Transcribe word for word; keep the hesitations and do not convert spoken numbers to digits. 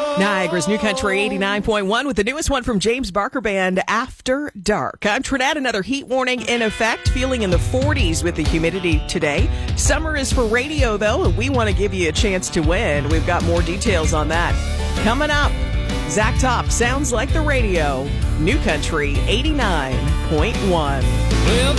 Niagara's New Country eighty-nine point one with the newest one from James Barker Band, After Dark. I'm Trinette. Another heat warning in effect, feeling in the forties with the humidity today. Summer is for radio, though, and we want to give you a chance to win. We've got more details on that. Coming up, Zach Top, Sounds Like the Radio, New Country eighty-nine point one. Well,